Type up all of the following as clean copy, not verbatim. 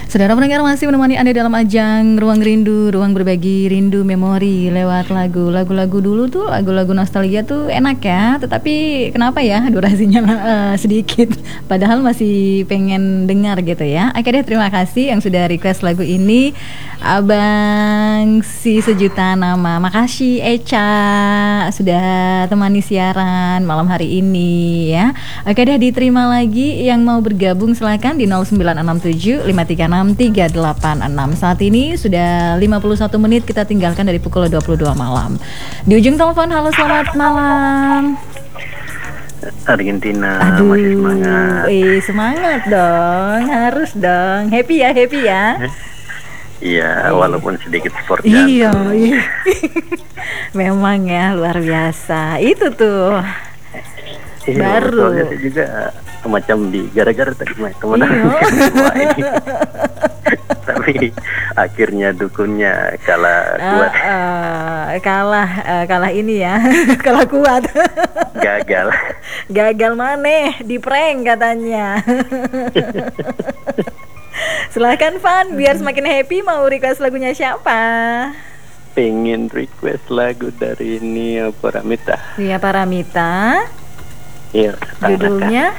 Saudara pendengar masih menemani Anda dalam ajang Ruang Rindu, ruang berbagi rindu memori lewat lagu-lagu dulu tuh, lagu-lagu nostalgia tuh enak ya. Tetapi kenapa ya durasinya sedikit, padahal masih pengen dengar gitu ya. Oke deh, terima kasih yang sudah request lagu ini, Abang Si Sejuta Nama. Makasih Eca sudah temani siaran malam hari ini ya. Oke deh, diterima lagi yang mau bergabung silakan di 0967 536 386. Saat ini sudah 51 menit kita tinggalkan dari pukul 22 malam. Di ujung telepon, halo selamat malam. Argentina. Aduh, masih semangat. Semangat dong, harus dong. Happy ya. Iya, walaupun sedikit sport Iya. Memang ya, luar biasa. Itu tuh. Baru. Soalnya saya juga semacam di gara-gara tadi teman tapi akhirnya dukunnya kalah kuat. Kalah ini ya. Kalah kuat. Gagal maneh di prank katanya. Silahkan Van, biar semakin happy, mau request lagunya siapa? Pengen request lagu dari Nia Paramita. Nia Paramita. Iya, judulnya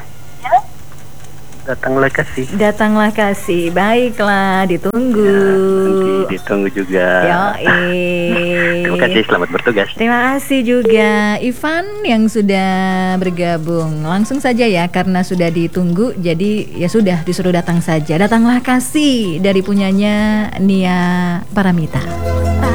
Datanglah Kasih. Baiklah, ditunggu. Ya, nanti ditunggu juga. Terima kasih, selamat bertugas. Terima kasih juga Ivan yang sudah bergabung. Langsung saja ya, karena sudah ditunggu, jadi ya sudah disuruh datang saja. Datanglah Kasih dari punyanya Nia Paramita.